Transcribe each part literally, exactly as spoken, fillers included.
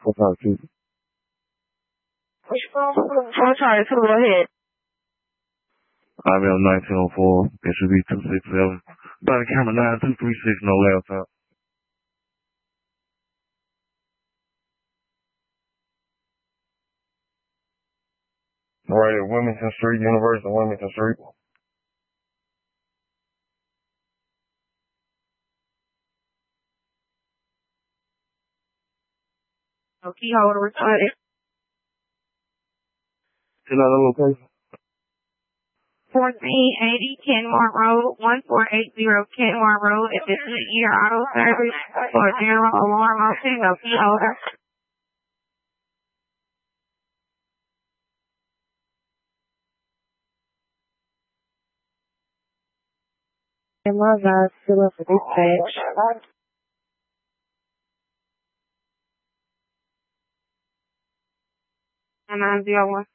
Four Charlie two. Four Charlie two, go ahead. I M nineteen oh four. It should be two six seven. Body camera nine two three six, no laptop. Right at Wilmington Street, University of Wilmington Street. No key holder responded. Another location. fourteen eighty Kenmore Road, one four eight zero Kenmore Road. If this is your auto service or general alarm option, no key holder. And my guy's still up for dispatch. nine zero one.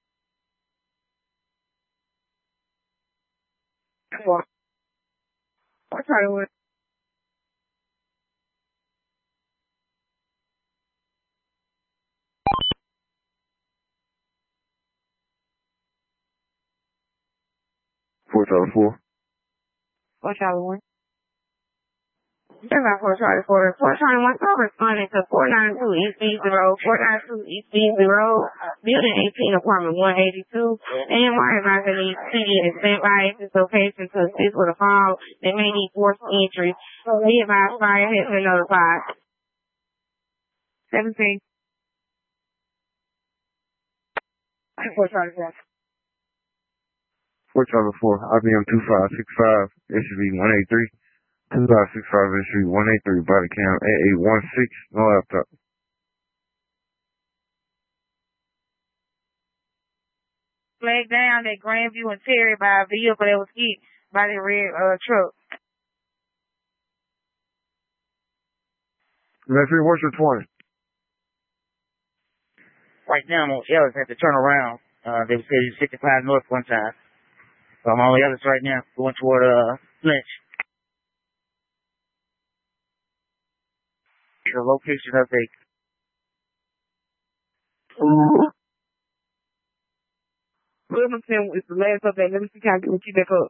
Four. Four Charlie one. Four Charlie four. Four Charlie one. They're about four Charlie four. Four Charlie one. I'm responding to four nine two East B zero. four nine two East B zero. Building eighteen, apartment one eighty-two. And my advisor needs city and standby at this location to assist with a fall. They may need forced entry. So we advise fire has been notified. seventeen. Four Charlie four. Four Charlie four. I B M two five six five. It should be one eight three. two five six five. It should be one eight three. Body cam eight eight one six. No laptop. Flag down at Grandview and Terry by a vehicle that was hit by the red uh, truck. Metro, what's your twenty? Right now, I'm on Ellis. I have to turn around. Uh, they said it's fifty-five north one time. So I'm on Ellis right now, going toward uh, Lynch. The location update. Mm-hmm. Wilmington is the last update. Let me see how I can keep back up.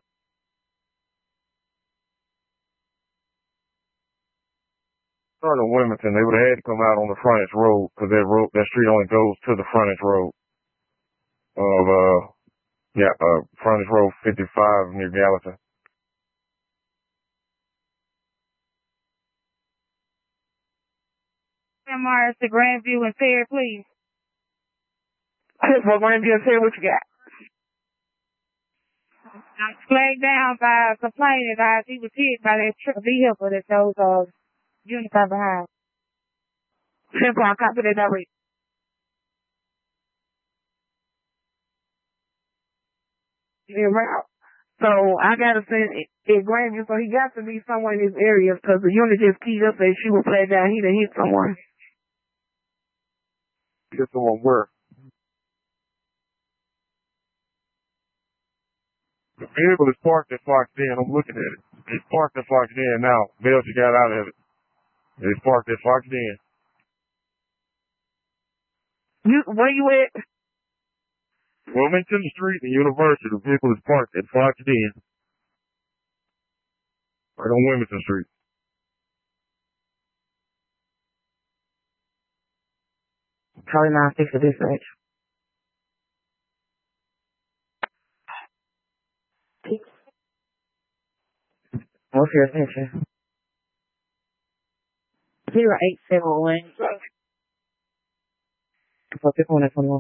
Starting in Wilmington, they would have had to come out on the frontage road because that road, that street only goes to the frontage road of uh, yeah, uh, frontage road fifty-five near Gallatin. M R S to Grandview and Terry, please. For Grandview and Terry, what you got? I'm flagged down by a complainant that he was hit by that truck vehicle that those uh, units are behind. Simple, I'll copy that already. Yeah, right. So I gotta send it at Grandview, so he got to be somewhere in this area because the unit just keyed up that she was flagged down. He done hit someone. Hit someone where? The vehicle is parked at Fox Den. I'm looking at it. It's parked at Fox Den now. Belcher got out of it. It's parked at Fox Den. You, where you at? Wilmington Street and University. The vehicle is parked at Fox Den. Right on Wilmington Street. Probably not fix for this age. What's your attention? Zero eight seven one. For pick one at one.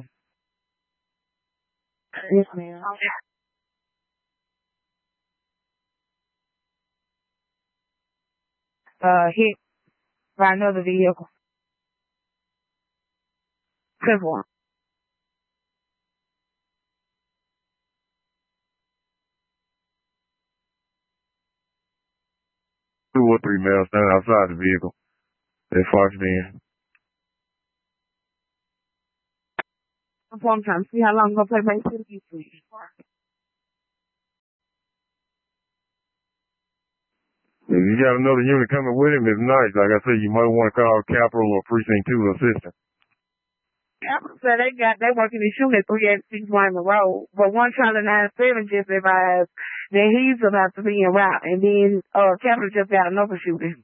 Yes, ma'am. Uh, hit by another vehicle. Cliff one. Two or three males standing outside the vehicle at Fox Den. I'm trying to see how long I'm going to play back to the YouTube. If you got another unit coming with him, it's nice. Like I said, you might want to call Capital or Precinct two assistant. So they got they working the shooting at three eighty-six Wyman Road. But one Charlie nine seven just advised that he's about to be en route, and then uh Capital just got another shooting.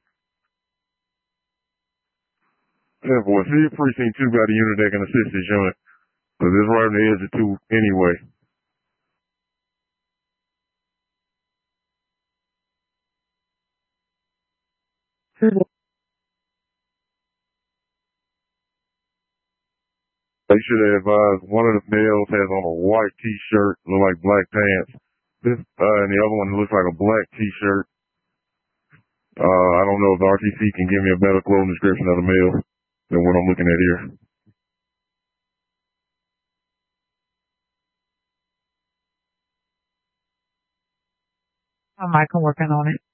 Yeah, boy, see if precinct two got a unit that can assist this unit. Cause it's right on the edge of two anyway. They should have advised one of the males has on a white t-shirt, look like black pants. This, uh, and the other one looks like a black t-shirt. Uh, I don't know if the R T C can give me a better clothing description of the male than what I'm looking at here. Oh, Mike, I'm working on it.